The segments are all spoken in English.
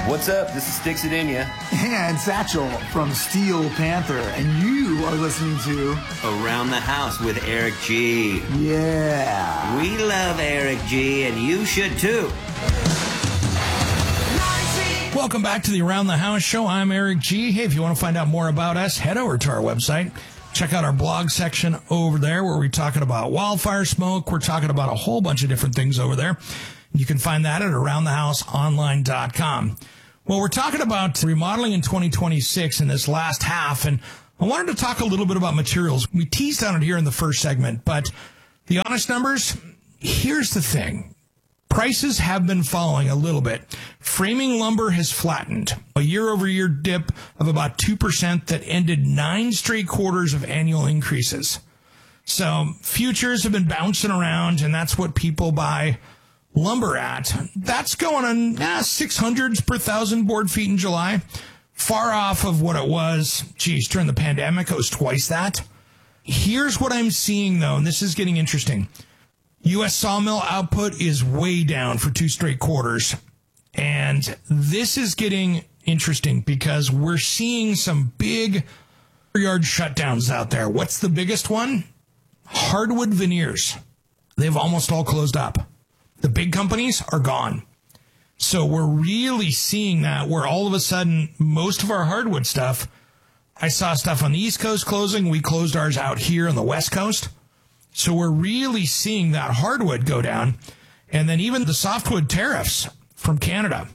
What's up? This is Sticks It In Ya. And Satchel from Steel Panther. And you are listening to Around the House with Eric G. Yeah. We love Eric G, and you should too. Welcome back to the Around the House show. I'm Eric G. Hey, if you want to find out more about us, head over to our website. Check out our blog section over there where we're talking about wildfire smoke. We're talking about a whole bunch of different things over there. You can find that at aroundthehouseonline.com. Well, we're talking about remodeling in 2026 in this last half, and I wanted to talk a little bit about materials. We teased on it here in the first segment, but the honest numbers, here's the thing. Prices have been falling a little bit. Framing lumber has flattened, a year-over-year dip of about 2% that ended 9 straight quarters of annual increases. So futures have been bouncing around, and that's what people buy lumber at. That's going on 600s per thousand board feet in July, far off of what it was. During the pandemic, it was twice that. Here's what I'm seeing, though, and this is getting interesting. U.S. sawmill output is way down for 2 straight quarters. And this is getting interesting because we're seeing some big yard shutdowns out there. What's the biggest one? Hardwood veneers. They've almost all closed up. The big companies are gone. So we're really seeing that where all of a sudden most of our hardwood stuff, I saw stuff on the East Coast closing. We closed ours out here on the West Coast. So we're really seeing that hardwood go down. And then even the softwood tariffs from Canada.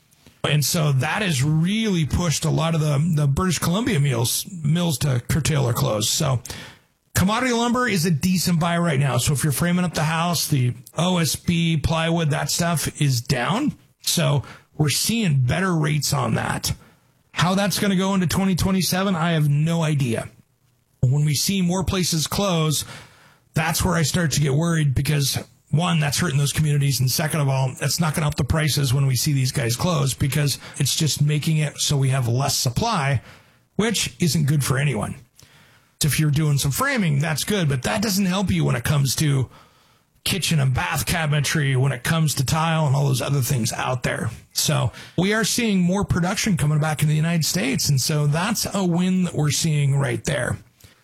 And so that has really pushed a lot of the British Columbia mills to curtail or close. So commodity lumber is a decent buy right now. So if you're framing up the house, the OSB, plywood, that stuff is down. So we're seeing better rates on that. How that's going to go into 2027, I have no idea. When we see more places close, that's where I start to get worried because, one, that's hurting those communities. And second of all, that's not going to up the prices when we see these guys close because it's just making it so we have less supply, which isn't good for anyone. If you're doing some framing, that's good, but that doesn't help you when it comes to kitchen and bath cabinetry, when it comes to tile and all those other things out there. So we are seeing more production coming back in the United States. And so that's a win that we're seeing right there.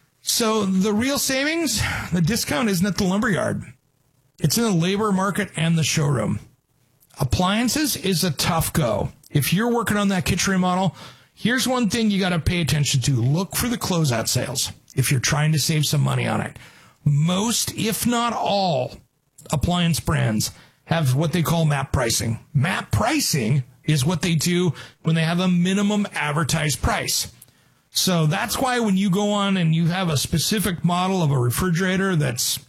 So the real savings, the discount isn't at the lumberyard. It's in the labor market and the showroom. Appliances is a tough go. If you're working on that kitchen remodel, here's one thing you got to pay attention to. Look for the closeout sales if you're trying to save some money on it. Most, if not all, appliance brands have what they call MAP pricing. MAP pricing is what they do when they have a minimum advertised price. So that's why when you go on and you have a specific model of a refrigerator that's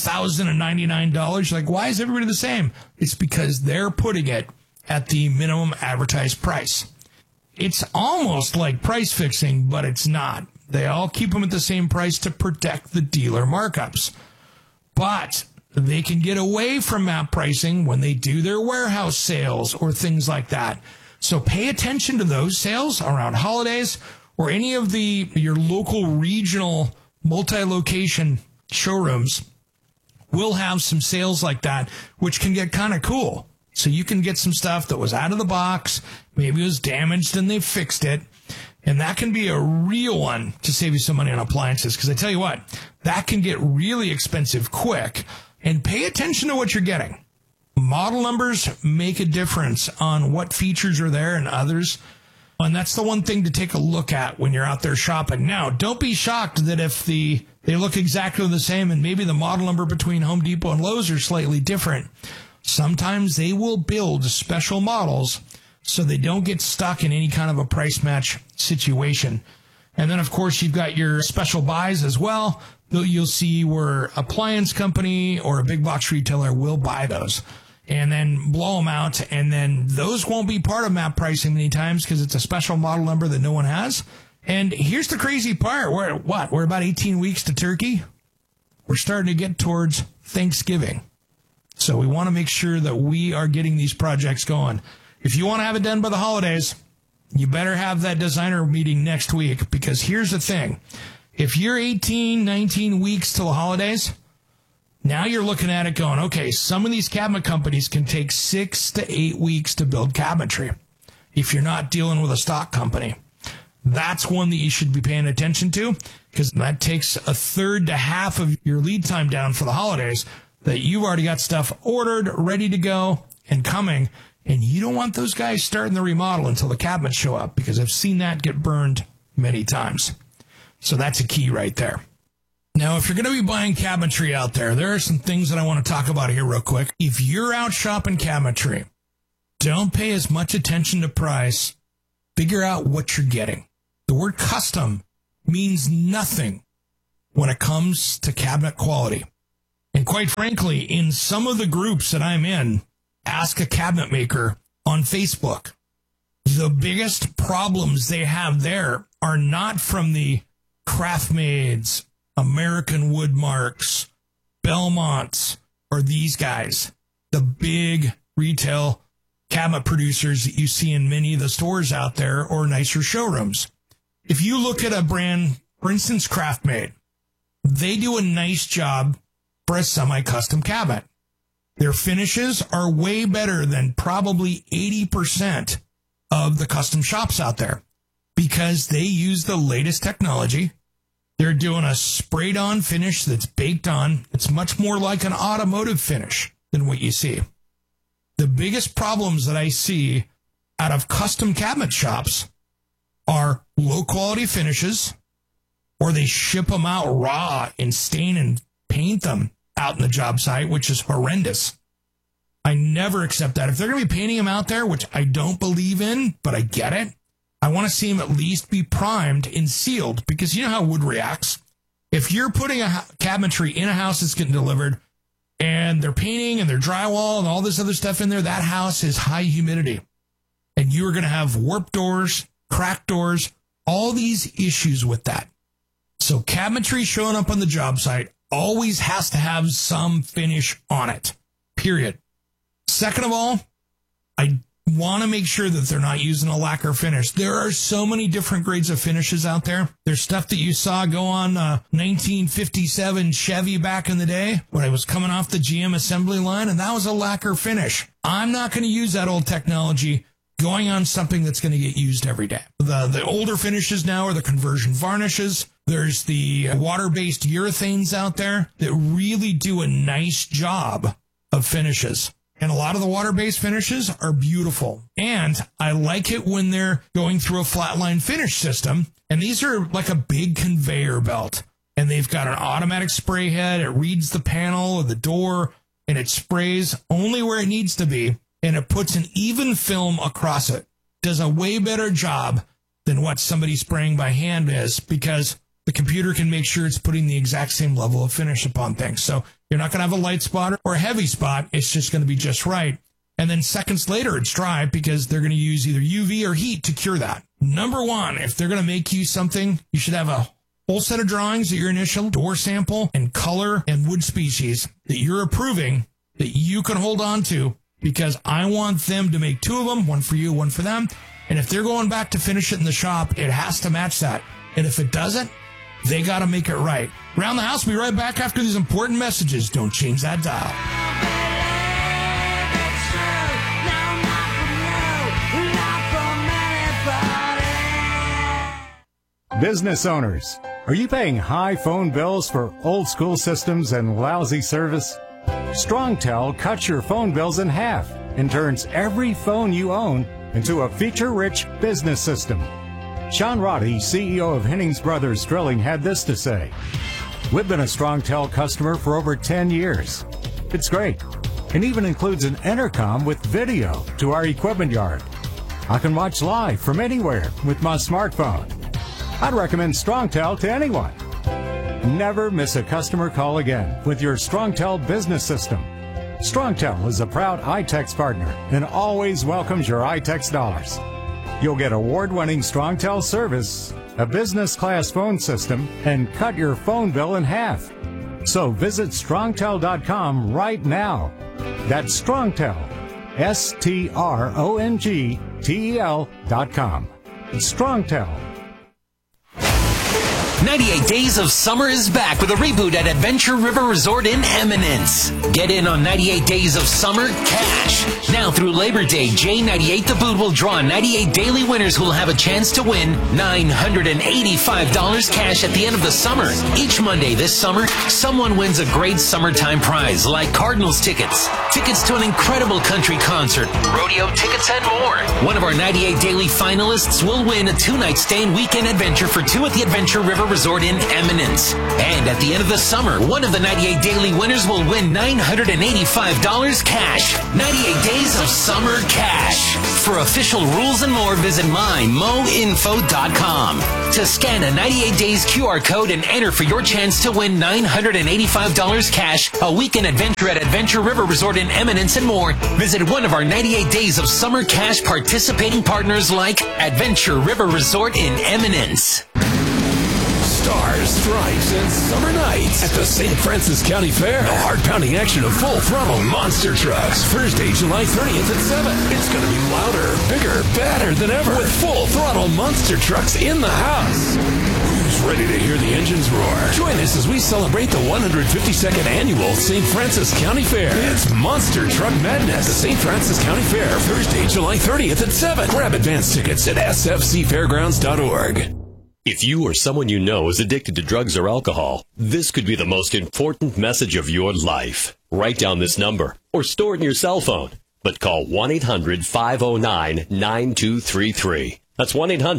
$1,099, you're like, why is everybody the same? It's because they're putting it at the minimum advertised price. It's almost like price fixing, but it's not. They all keep them at the same price to protect the dealer markups. But they can get away from MAP pricing when they do their warehouse sales or things like that. So pay attention to those sales around holidays or any of your local regional multi-location showrooms will have some sales like that, which can get kind of cool. So you can get some stuff that was out of the box, maybe it was damaged and they fixed it. And that can be a real one to save you some money on appliances. Because I tell you what, that can get really expensive quick. And pay attention to what you're getting. Model numbers make a difference on what features are there and others. And that's the one thing to take a look at when you're out there shopping. Now, don't be shocked that if they look exactly the same and maybe the model number between Home Depot and Lowe's are slightly different. Sometimes they will build special models so they don't get stuck in any kind of a price match situation. And then, of course, you've got your special buys as well. You'll see where appliance company or a big box retailer will buy those and then blow them out. And then those won't be part of MAP pricing many times because it's a special model number that no one has. And here's the crazy part. We're about 18 weeks to turkey. We're starting to get towards Thanksgiving. So we want to make sure that we are getting these projects going. If you want to have it done by the holidays, you better have that designer meeting next week because here's the thing. If you're 18, 19 weeks till the holidays, now you're looking at it going, okay, some of these cabinet companies can take 6 to 8 weeks to build cabinetry. if you're not dealing with a stock company. That's one that you should be paying attention to, because that takes a third to half of your lead time down for the holidays, that you've already got stuff ordered, ready to go, and coming. And you don't want those guys starting the remodel until the cabinets show up, because I've seen that get burned many times. So that's a key right there. Now, if you're going to be buying cabinetry out there, there are some things that I want to talk about here real quick. If you're out shopping cabinetry, don't pay as much attention to price. Figure out what you're getting. The word custom means nothing when it comes to cabinet quality. And quite frankly, in some of the groups that I'm in, ask a cabinet maker on Facebook. The biggest problems they have there are not from the Craftmaids, American Woodmarks, Belmonts, or these guys. The big retail cabinet producers that you see in many of the stores out there or nicer showrooms. If you look at a brand, for instance, Craftmaid, they do a nice job for a semi-custom cabinet. Their finishes are way better than probably 80% of the custom shops out there because they use the latest technology. They're doing a sprayed-on finish that's baked on. It's much more like an automotive finish than what you see. The biggest problems that I see out of custom cabinet shops are low-quality finishes, or they ship them out raw and stain and paint them out in the job site, which is horrendous. I never accept that. If they're going to be painting them out there, which I don't believe in, but I get it, I want to see them at least be primed and sealed, because you know how wood reacts. If you're putting a cabinetry in a house that's getting delivered and they're painting and they're drywall and all this other stuff in there, that house is high humidity. And you are going to have warped doors, cracked doors, all these issues with that. So cabinetry showing up on the job site always has to have some finish on it, period. Second of all, I want to make sure that they're not using a lacquer finish. There are so many different grades of finishes out there. There's stuff that you saw go on 1957 Chevy back in the day when I was coming off the GM assembly line, and that was a lacquer finish. I'm not going to use that old technology going on something that's going to get used every day. The older finishes now are the conversion varnishes. There's the water-based urethanes out there that really do a nice job of finishes. And a lot of the water-based finishes are beautiful. And I like it when they're going through a flatline finish system. And these are like a big conveyor belt. And they've got an automatic spray head. It reads the panel or the door, and it sprays only where it needs to be. And it puts an even film across it. Does a way better job than what somebody spraying by hand is, because the computer can make sure it's putting the exact same level of finish upon things. So you're not going to have a light spot or a heavy spot. It's just going to be just right. And then seconds later, it's dry because they're going to use either UV or heat to cure that. Number one, if they're going to make you something, you should have a whole set of drawings of your initial door sample and color and wood species that you're approving that you can hold on to, because I want them to make two of them, one for you, one for them. And if they're going back to finish it in the shop, it has to match that. And if it doesn't, they got to make it right. Around the House, we'll be right back after these important messages. Don't change that dial. Business owners, are you paying high phone bills for old school systems and lousy service? StrongTel cuts your phone bills in half and turns every phone you own into a feature-rich business system. Sean Roddy, CEO of Hennings Brothers Drilling, had this to say: "We've been a StrongTel customer for over 10 years. It's great, and even includes an intercom with video to our equipment yard. I can watch live from anywhere with my smartphone. I'd recommend StrongTel to anyone. Never miss a customer call again with your StrongTel business system. StrongTel is a proud iTex partner and always welcomes your iTex dollars. You'll get award-winning StrongTel service, a business-class phone system, and cut your phone bill in half. So visit StrongTel.com right now. That's StrongTel, StrongTel.com. StrongTel. 98 Days of Summer is back with a reboot at Adventure River Resort in Eminence. Get in on 98 Days of Summer cash. Now through Labor Day, J98 The Boot will draw 98 daily winners who will have a chance to win $985 cash at the end of the summer. Each Monday this summer, someone wins a great summertime prize like Cardinals tickets, tickets to an incredible country concert, rodeo tickets, and more. One of our 98 daily finalists will win a 2-night stay and weekend adventure for two at the Adventure River Resort in Eminence. And at the end of the summer, one of the 98 daily winners will win $985 cash. 98 days of summer cash. For official rules and more, visit mymoinfo.com. To scan a 98 days QR code and enter for your chance to win $985 cash, a weekend adventure at Adventure River Resort in Eminence, and more, visit one of our 98 days of summer cash participating partners like Adventure River Resort in Eminence. Stars, stripes, and summer nights at the St. Francis County Fair. The heart-pounding action of full-throttle monster trucks. Thursday, July 30th at 7. It's going to be louder, bigger, badder than ever with full-throttle monster trucks in the house. Who's ready to hear the engines roar? Join us as we celebrate the 152nd annual St. Francis County Fair. It's Monster Truck Madness at St. Francis County Fair. Thursday, July 30th at 7. Grab advance tickets at sfcfairgrounds.org. If you or someone you know is addicted to drugs or alcohol, this could be the most important message of your life. Write down this number or store it in your cell phone. But call 1-800-509-9233. That's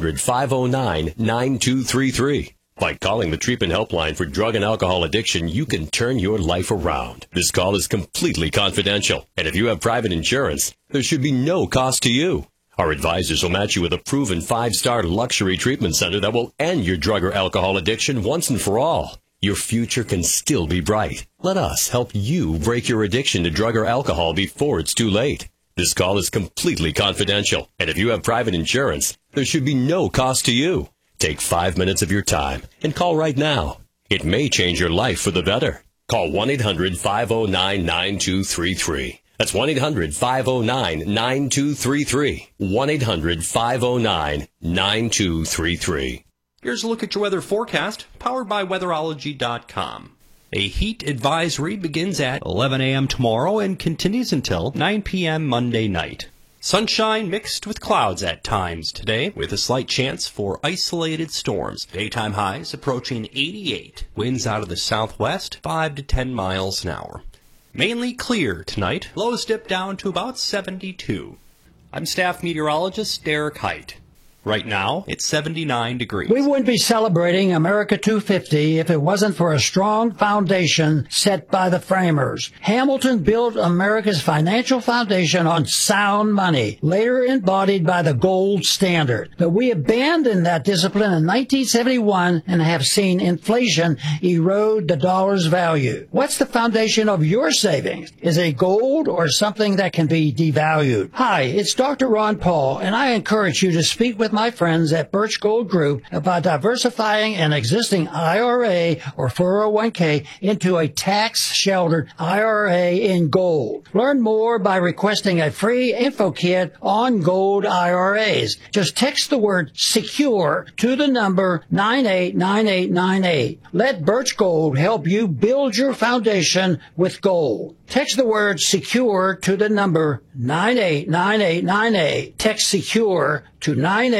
1-800-509-9233. By calling the treatment helpline for drug and alcohol addiction, you can turn your life around. This call is completely confidential. And if you have private insurance, there should be no cost to you. Our advisors will match you with a proven 5-star luxury treatment center that will end your drug or alcohol addiction once and for all. Your future can still be bright. Let us help you break your addiction to drug or alcohol before it's too late. This call is completely confidential, and if you have private insurance, there should be no cost to you. Take 5 minutes of your time and call right now. It may change your life for the better. Call 1-800-509-9233. That's 1-800-509-9233. 1-800-509-9233. Here's a look at your weather forecast, powered by weatherology.com. A heat advisory begins at 11 a.m. tomorrow and continues until 9 p.m. Monday night. Sunshine mixed with clouds at times today, with a slight chance for isolated storms. Daytime highs approaching 88. Winds out of the southwest, 5 to 10 miles an hour. Mainly clear tonight. Lows dip down to about 72. I'm staff meteorologist Derek Height. Right now, it's 79 degrees. We wouldn't be celebrating America 250 if it wasn't for a strong foundation set by the framers. Hamilton built America's financial foundation on sound money, later embodied by the gold standard. But we abandoned that discipline in 1971 and have seen inflation erode the dollar's value. What's the foundation of your savings? Is it gold or something that can be devalued? Hi, it's Dr. Ron Paul, and I encourage you to speak with my friends at Birch Gold Group about diversifying an existing IRA or 401k into a tax-sheltered IRA in gold. Learn more by requesting a free info kit on gold IRAs. Just text the word SECURE to the number 989898. Let Birch Gold help you build your foundation with gold. Text the word SECURE to the number 989898. Text SECURE to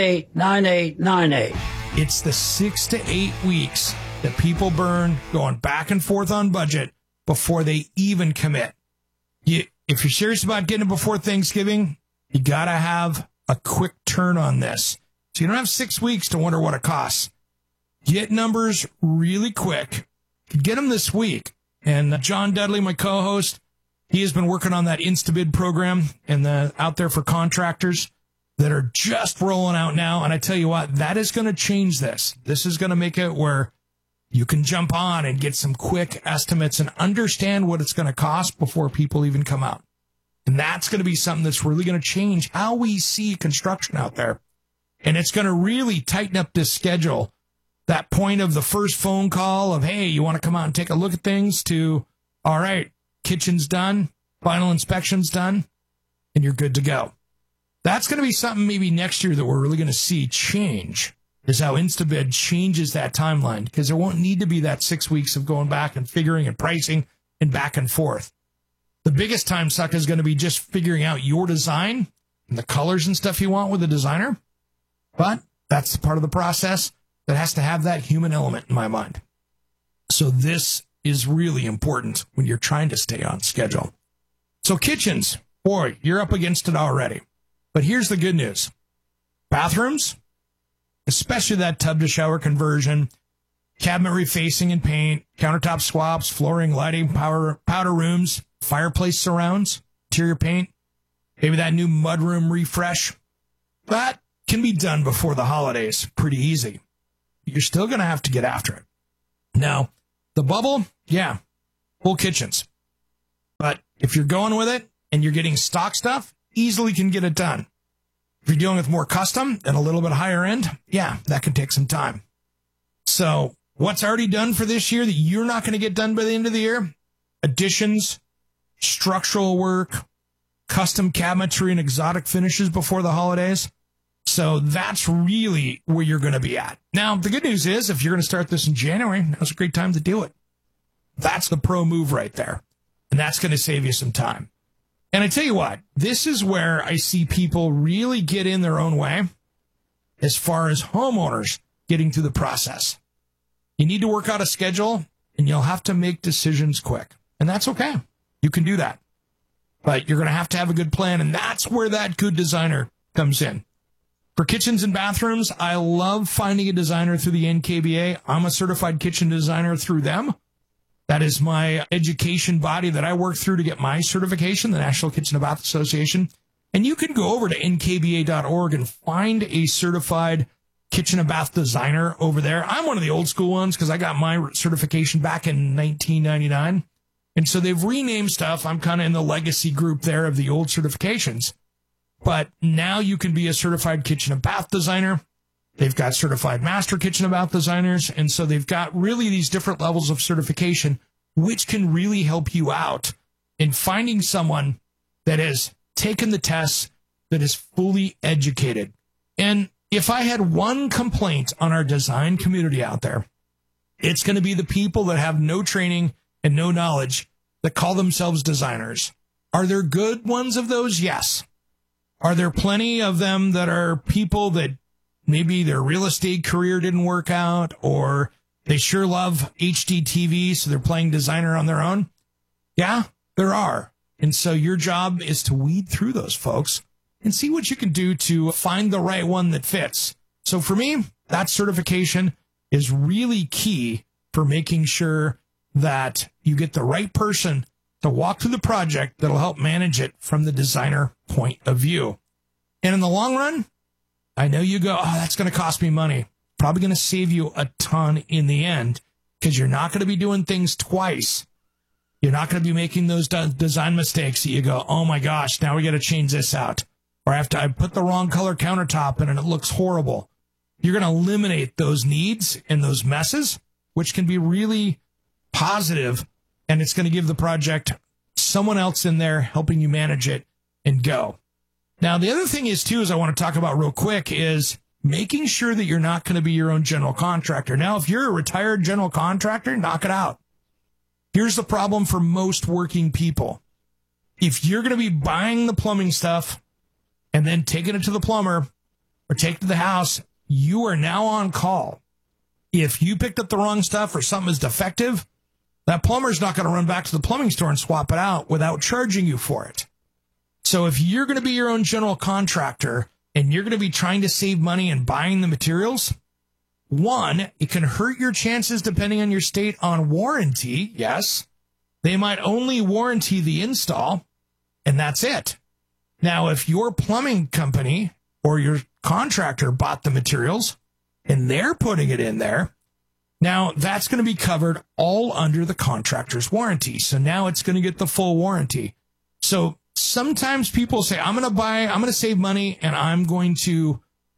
989898. It's the 6 to 8 weeks that people burn going back and forth on budget before they even commit. If you're serious about getting it before Thanksgiving, you got to have a quick turn on this. So you don't have 6 weeks to wonder what it costs. Get numbers really quick. Get them this week. And John Dudley, my co-host, he has been working on that InstaBid program and out there for contractors that are just rolling out now. And I tell you what, that is going to change this. This is going to make it where you can jump on and get some quick estimates and understand what it's going to cost before people even come out. And that's going to be something that's really going to change how we see construction out there. And it's going to really tighten up this schedule. That point of the first phone call of, hey, you want to come out and take a look at things, to, all right, kitchen's done, final inspection's done, and you're good to go. That's going to be something maybe next year that we're really going to see change, is how InstaBid changes that timeline, because there won't need to be that 6 weeks of going back and figuring and pricing and back and forth. The biggest time suck is going to be just figuring out your design and the colors and stuff you want with the designer. But that's part of the process that has to have that human element in my mind. So this is really important when you're trying to stay on schedule. So kitchens, boy, you're up against it already. But here's the good news. Bathrooms, especially that tub to shower conversion, cabinet refacing and paint, countertop swaps, flooring, lighting, powder rooms, fireplace surrounds, interior paint, maybe that new mudroom refresh. That can be done before the holidays. Pretty easy. You're still going to have to get after it. Now, the bubble, yeah, full kitchens. But if you're going with it and you're getting stock stuff, easily can get it done. If you're dealing with more custom and a little bit higher end, yeah, that can take some time. So what's already done for this year that you're not going to get done by the end of the year? Additions, structural work, custom cabinetry and exotic finishes before the holidays. So that's really where you're going to be at. Now, the good news is if you're going to start this in January, now's a great time to do it. That's the pro move right there. And that's going to save you some time. And I tell you what, this is where I see people really get in their own way as far as homeowners getting through the process. You need to work out a schedule and you'll have to make decisions quick. And that's okay. You can do that. But you're going to have a good plan. And that's where that good designer comes in. For kitchens and bathrooms, I love finding a designer through the NKBA. I'm a certified kitchen designer through them. That is my education body that I work through to get my certification, the National Kitchen and Bath Association. And you can go over to nkba.org and find a certified kitchen and bath designer over there. I'm one of the old school ones because I got my certification back in 1999. And so they've renamed stuff. I'm kind of in the legacy group there of the old certifications. But now you can be a certified kitchen and bath designer. They've got certified master kitchen and bath designers. And so they've got really these different levels of certification, which can really help you out in finding someone that has taken the tests, that is fully educated. And if I had one complaint on our design community out there, it's going to be the people that have no training and no knowledge that call themselves designers. Are there good ones of those? Yes. Are there plenty of them that are people that maybe their real estate career didn't work out, or they sure love HD TV, so they're playing designer on their own? Yeah, there are. And so your job is to weed through those folks and see what you can do to find the right one that fits. So for me, that certification is really key for making sure that you get the right person to walk through the project that'll help manage it from the designer point of view. And in the long run, I know you go, oh, that's going to cost me money. Probably going to save you a ton in the end because you're not going to be doing things twice. You're not going to be making those design mistakes that you go, oh my gosh, now we got to change this out. Or I put the wrong color countertop in and it looks horrible. You're going to eliminate those needs and those messes, which can be really positive. And it's going to give the project someone else in there helping you manage it and go. Now, the other thing is, too, is I want to talk about real quick is making sure that you're not going to be your own general contractor. Now, if you're a retired general contractor, knock it out. Here's the problem for most working people. If you're going to be buying the plumbing stuff and then taking it to the plumber or take it to the house, you are now on call. If you picked up the wrong stuff or something is defective, that plumber's not going to run back to the plumbing store and swap it out without charging you for it. So if you're going to be your own general contractor and you're going to be trying to save money and buying the materials, one, it can hurt your chances depending on your state on warranty. Yes, they might only warranty the install, and that's it. Now, if your plumbing company or your contractor bought the materials and they're putting it in there, now that's going to be covered all under the contractor's warranty. So now it's going to get the full warranty. So sometimes people say, I'm going to save money and I'm going to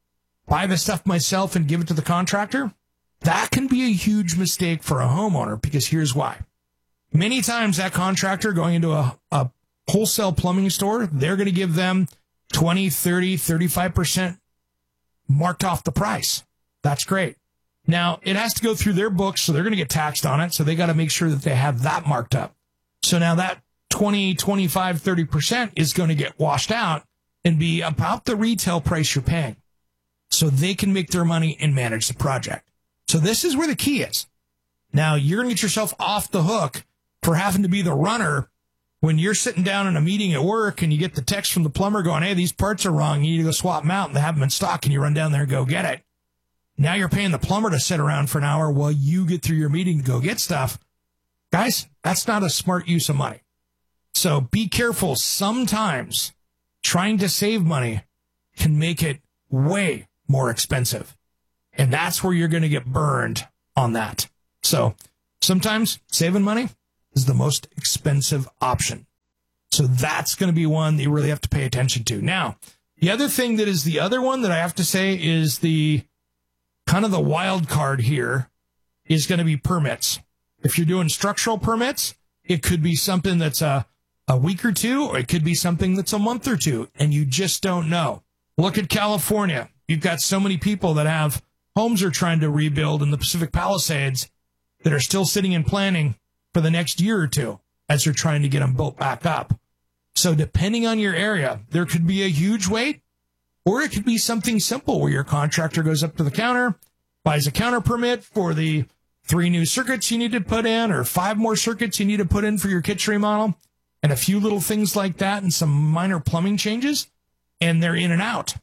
buy the stuff myself and give it to the contractor. That can be a huge mistake for a homeowner because here's why. Many times that contractor going into a wholesale plumbing store, they're going to give them 20, 30, 35% marked off the price. That's great. Now, it has to go through their books, so they're going to get taxed on it, so they got to make sure that they have that marked up. So now that 20, 25, 30% is going to get washed out and be about the retail price you're paying. So they can make their money and manage the project. So this is where the key is. Now, you're going to get yourself off the hook for having to be the runner when you're sitting down in a meeting at work and you get the text from the plumber going, hey, these parts are wrong. You need to go swap them out, and they have them in stock, and you run down there and go get it. Now you're paying the plumber to sit around for an hour while you get through your meeting to go get stuff. Guys, that's not a smart use of money. So be careful. Sometimes trying to save money can make it way more expensive. And that's where you're going to get burned on that. So sometimes saving money is the most expensive option. So that's going to be one that you really have to pay attention to. Now, the other thing that is the other one that I have to say is the kind of the wild card here is going to be permits. If you're doing structural permits, it could be something that's a week or two, or it could be something that's a month or two, and you just don't know. Look at California. You've got so many people that have homes they're trying to rebuild in the Pacific Palisades that are still sitting in planning for the next year or two as they're trying to get them built back up. So depending on your area, there could be a huge wait, or it could be something simple where your contractor goes up to the counter, buys a counter permit for the 3 new circuits you need to put in, or 5 more circuits you need to put in for your kitchen remodel, and a few little things like that and some minor plumbing changes, and they're in and out.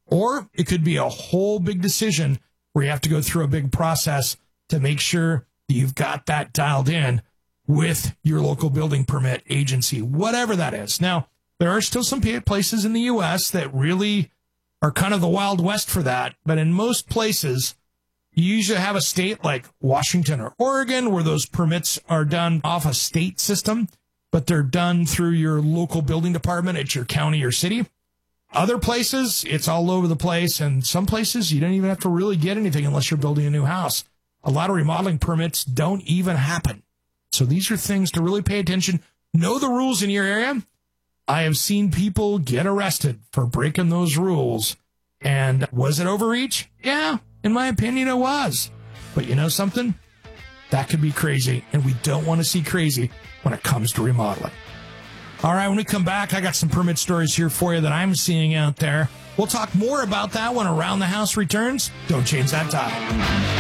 Or it could be a whole big decision where you have to go through a big process to make sure that you've got that dialed in with your local building permit agency, whatever that is. Now, there are still some places in the U.S. that really are kind of the Wild West for that, but in most places, you usually have a state like Washington or Oregon where those permits are done off a state system, but they're done through your local building department at your county or city. Other places, it's all over the place, and some places you don't even have to really get anything unless you're building a new house. A lot of remodeling permits don't even happen. So these are things to really pay attention. Know the rules in your area. I have seen people get arrested for breaking those rules. And was it overreach? Yeah, in my opinion, it was. But you know something? That could be crazy, and we don't want to see crazy when it comes to remodeling. All right, when we come back, I got some permit stories here for you that I'm seeing out there. We'll talk more about that when Around the House returns. Don't change that dial.